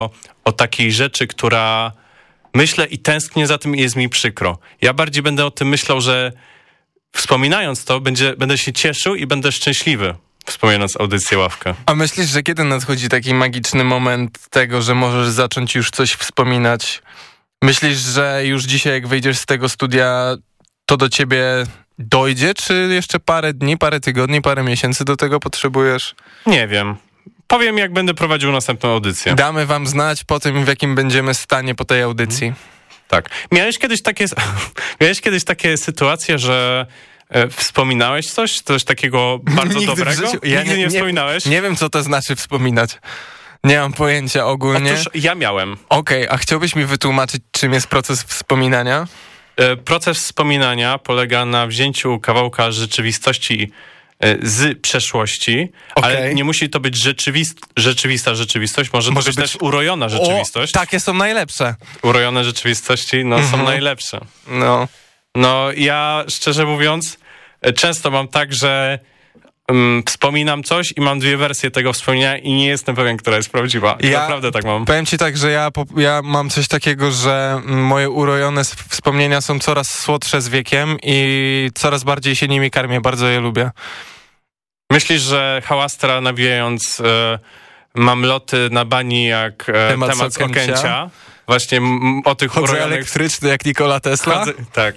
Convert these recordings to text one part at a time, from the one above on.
o takiej rzeczy, która myślę i tęsknię za tym i jest mi przykro. Ja bardziej będę o tym myślał, że wspominając to, będę się cieszył i będę szczęśliwy, wspominając audycję Ławka. A myślisz, że kiedy nadchodzi taki magiczny moment tego, że możesz zacząć już coś wspominać? Myślisz, że już dzisiaj, jak wyjdziesz z tego studia, to do ciebie dojdzie, czy jeszcze parę dni, parę tygodni, parę miesięcy do tego potrzebujesz? Nie wiem. Powiem, jak będę prowadził następną audycję. Damy wam znać po tym, w jakim będziemy stanie po tej audycji. Tak. Miałeś kiedyś takie sytuacje, że wspominałeś coś takiego bardzo dobrego? Nigdy nie wspominałeś? Nie wiem, co to znaczy wspominać. Nie mam pojęcia ogólnie. Otóż ja miałem. Okej, a chciałbyś mi wytłumaczyć, czym jest proces wspominania? Proces wspominania polega na wzięciu kawałka rzeczywistości z przeszłości, ale nie musi to być rzeczywista rzeczywistość, może to być też urojona rzeczywistość. Takie są najlepsze. Urojone rzeczywistości, są najlepsze. No, ja szczerze mówiąc, często mam tak, że wspominam coś i mam dwie wersje tego wspomnienia i nie jestem pewien, która jest prawdziwa. Naprawdę tak mam. Powiem ci tak, że ja mam coś takiego, że moje urojone wspomnienia są coraz słodsze z wiekiem i coraz bardziej się nimi karmię. Bardzo je lubię. Myślisz, że Hałastra nawijając mamloty na bani jak temat z Okęcia? Właśnie o tych urojonych... elektryczny jak Nikola Tesla? Tak.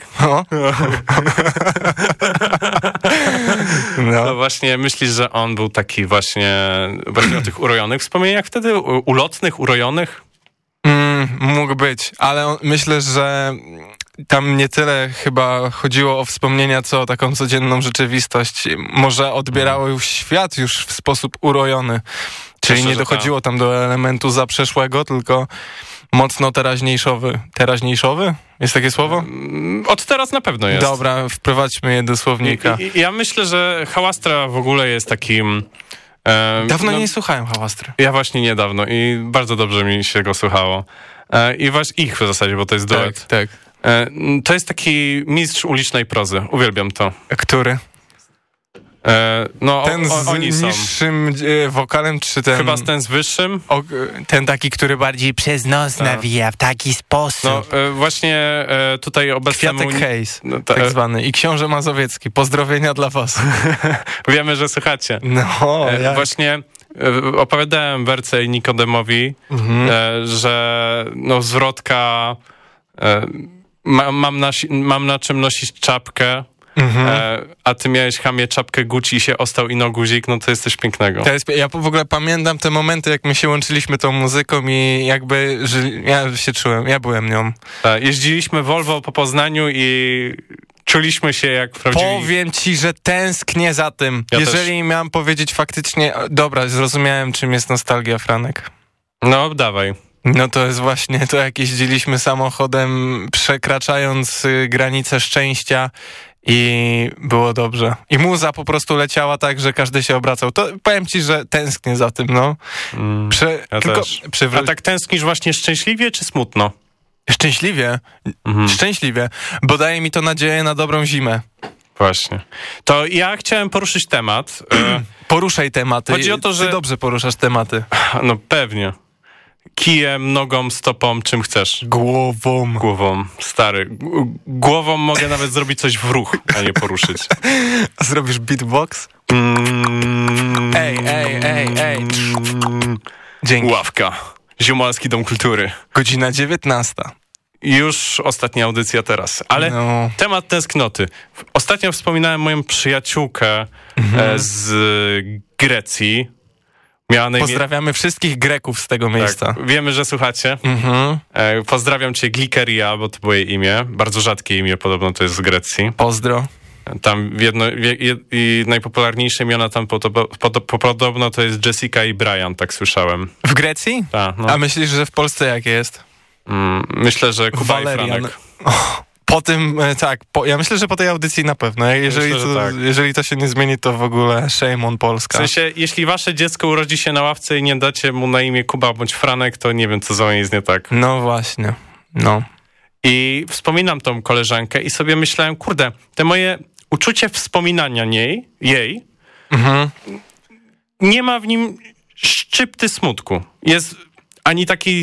No właśnie, myślisz, że on był taki właśnie o tych urojonych wspomnieniach wtedy? Ulotnych, urojonych? Mógł być, ale myślę, że tam nie tyle chyba chodziło o wspomnienia, co o taką codzienną rzeczywistość. Może odbierało już świat już w sposób urojony. Czyli myślę, nie dochodziło tam do elementu zaprzeszłego, tylko mocno teraźniejszowy. Teraźniejszowy? Jest takie słowo? Od teraz na pewno jest. Dobra, wprowadźmy je do słownika. Ja myślę, że Hałastra w ogóle jest takim... Dawno nie słuchałem Hałastry. Ja właśnie niedawno i bardzo dobrze mi się go słuchało. I właśnie ich w zasadzie, bo to jest duet. Tak. To jest taki mistrz ulicznej prozy. Uwielbiam to. Który? Ten z niższym wokalem, czy ten... Chyba ten z wyższym. Ten taki, który bardziej przez nos nawija w taki sposób. No właśnie tutaj obecnemu... Kwiatek Hayes, tak zwany. I Książę Mazowiecki. Pozdrowienia dla was. Wiemy, że słuchacie. Właśnie opowiadałem Werce i Nikodemowi, że zwrotka mam na czym nosić czapkę, a ty miałeś, chamie, czapkę Gucci i się ostał ino guzik, no to jest coś pięknego. Ja w ogóle pamiętam te momenty, jak my się łączyliśmy tą muzyką i jakby, że ja się czułem, ja byłem nią. Tak, jeździliśmy Volvo po Poznaniu i czuliśmy się jak prawdziwi. Powiem ci, że tęsknię za tym. Jeżeli miałem powiedzieć faktycznie, dobra, zrozumiałem, czym jest nostalgia, Franek. No, dawaj. No to jest właśnie to, jak jeździliśmy samochodem, przekraczając granicę szczęścia i było dobrze. I muza po prostu leciała tak, że każdy się obracał. To powiem ci, że tęsknię za tym, no. Ja też. A tak tęsknisz właśnie szczęśliwie czy smutno? Szczęśliwie. Szczęśliwie, bo daje mi to nadzieję na dobrą zimę. Właśnie. To ja chciałem poruszyć temat. Poruszaj tematy. Chodzi o to, że... Ty dobrze poruszasz tematy. No pewnie. Kijem, nogą, stopą, czym chcesz. Głową, stary. Głową mogę nawet zrobić coś w ruch, a nie poruszyć. A zrobisz beatbox? Ej. Dzięki. Ławka. Ziomalski Dom Kultury. Godzina 19. Już ostatnia audycja teraz. Ale temat tęsknoty. Ostatnio wspominałem moją przyjaciółkę z Grecji. Pozdrawiamy wszystkich Greków z tego miejsca. Tak, wiemy, że słuchacie. Pozdrawiam cię, Glikeria, bo to było jej imię. Bardzo rzadkie imię, podobno to jest z Grecji. Pozdro. Tam i najpopularniejsze imiona tam podobno to jest Jessica i Brian, tak słyszałem. W Grecji? Tak. No. A myślisz, że w Polsce jakie jest? Myślę, że Kuba Valerian. I Franek. Po tym, tak, ja myślę, że po tej audycji na pewno. Jeżeli to się nie zmieni, to w ogóle shame on Polska. W sensie, jeśli wasze dziecko urodzi się na ławce i nie dacie mu na imię Kuba bądź Franek, to nie wiem, co z wami jest nie tak. No właśnie, no. I wspominam tą koleżankę i sobie myślałem, kurde, te moje uczucie wspominania jej nie ma w nim szczypty smutku. Jest ani takiej